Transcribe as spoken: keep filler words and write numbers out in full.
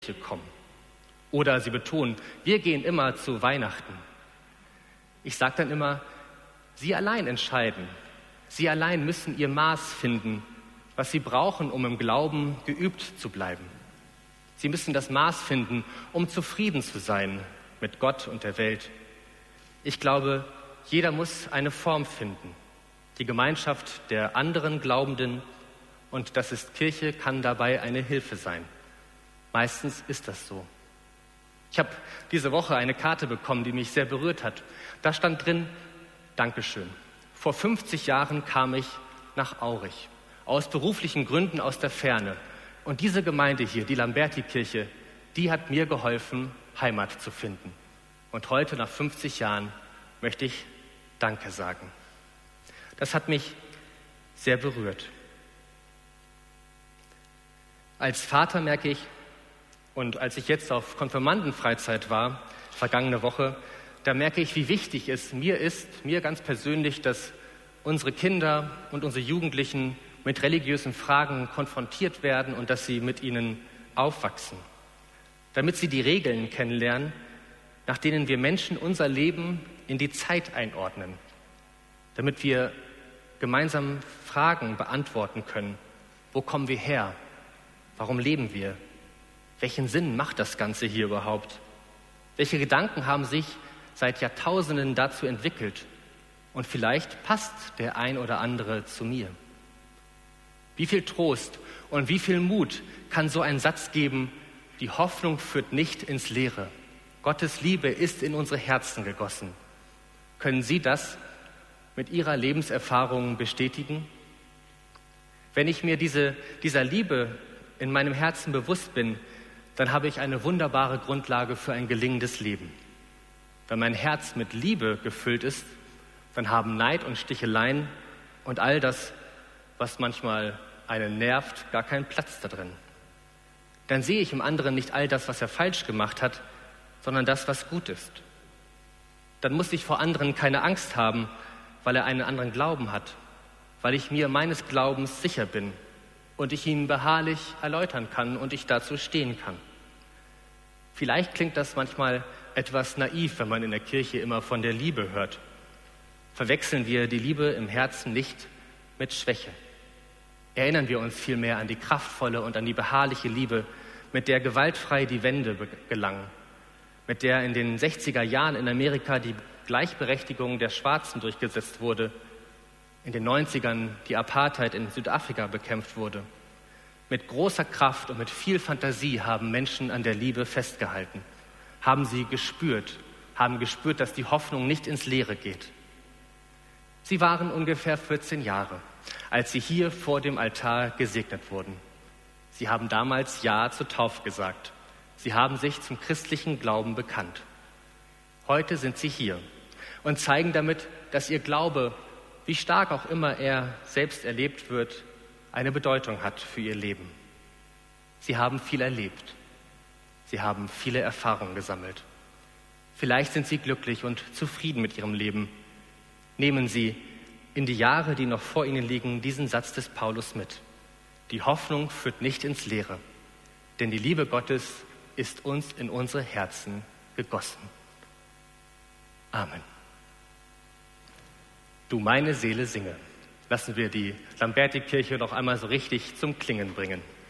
kommen. Oder sie betonen, wir gehen immer zu Weihnachten. Ich sage dann immer, Sie allein entscheiden. Sie allein müssen Ihr Maß finden, was Sie brauchen, um im Glauben geübt zu bleiben. Sie müssen das Maß finden, um zufrieden zu sein mit Gott und der Welt. Ich glaube, jeder muss eine Form finden. Die Gemeinschaft der anderen Glaubenden, und das ist Kirche, kann dabei eine Hilfe sein. Meistens ist das so. Ich habe diese Woche eine Karte bekommen, die mich sehr berührt hat. Da stand drin, Dankeschön. Vor fünfzig Jahren kam ich nach Aurich, aus beruflichen Gründen aus der Ferne. Und diese Gemeinde hier, die Lamberti-Kirche, die hat mir geholfen, Heimat zu finden. Und heute, nach fünfzig Jahren, möchte ich Danke sagen. Das hat mich sehr berührt. Als Vater merke ich, und als ich jetzt auf Konfirmandenfreizeit war, vergangene Woche, da merke ich, wie wichtig es mir ist, mir ganz persönlich, dass unsere Kinder und unsere Jugendlichen mit religiösen Fragen konfrontiert werden und dass sie mit ihnen aufwachsen. Damit sie die Regeln kennenlernen, nach denen wir Menschen unser Leben in die Zeit einordnen. Damit wir gemeinsam Fragen beantworten können. Wo kommen wir her? Warum leben wir? Welchen Sinn macht das Ganze hier überhaupt? Welche Gedanken haben sich seit Jahrtausenden dazu entwickelt? Und vielleicht passt der ein oder andere zu mir. Wie viel Trost und wie viel Mut kann so ein Satz geben, die Hoffnung führt nicht ins Leere. Gottes Liebe ist in unsere Herzen gegossen. Können Sie das mit Ihrer Lebenserfahrung bestätigen? Wenn ich mir diese, dieser Liebe in meinem Herzen bewusst bin, dann habe ich eine wunderbare Grundlage für ein gelingendes Leben. Wenn mein Herz mit Liebe gefüllt ist, dann haben Neid und Sticheleien und all das, was manchmal einen nervt, gar keinen Platz da drin. Dann sehe ich im anderen nicht all das, was er falsch gemacht hat, sondern das, was gut ist. Dann muss ich vor anderen keine Angst haben, weil er einen anderen Glauben hat, weil ich mir meines Glaubens sicher bin und ich ihn beharrlich erläutern kann und ich dazu stehen kann. Vielleicht klingt das manchmal etwas naiv, wenn man in der Kirche immer von der Liebe hört. Verwechseln wir die Liebe im Herzen nicht mit Schwäche. Erinnern wir uns vielmehr an die kraftvolle und an die beharrliche Liebe, mit der gewaltfrei die Wende gelang, mit der in den sechziger Jahren in Amerika die Gleichberechtigung der Schwarzen durchgesetzt wurde, in den neunzigern die Apartheid in Südafrika bekämpft wurde. Mit großer Kraft und mit viel Fantasie haben Menschen an der Liebe festgehalten, haben sie gespürt, haben gespürt, dass die Hoffnung nicht ins Leere geht. Sie waren ungefähr vierzehn Jahre, als sie hier vor dem Altar gesegnet wurden. Sie haben damals Ja zur Taufe gesagt. Sie haben sich zum christlichen Glauben bekannt. Heute sind sie hier und zeigen damit, dass ihr Glaube, wie stark auch immer er selbst erlebt wird, eine Bedeutung hat für ihr Leben. Sie haben viel erlebt. Sie haben viele Erfahrungen gesammelt. Vielleicht sind sie glücklich und zufrieden mit ihrem Leben. Nehmen Sie in die Jahre, die noch vor Ihnen liegen, diesen Satz des Paulus mit. Die Hoffnung führt nicht ins Leere, denn die Liebe Gottes ist uns in unsere Herzen gegossen. Amen. Du meine Seele singe. Lassen wir die Lamberti-Kirche noch einmal so richtig zum Klingen bringen.